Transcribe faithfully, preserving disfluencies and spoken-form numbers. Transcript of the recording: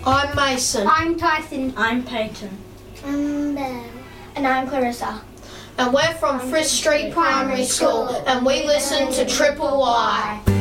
I'm Mason. I'm Tyson. I'm Peyton. I'm Belle. And I'm Clarissa. And we're from Frith Street Primary School, and we listen to Triple Y.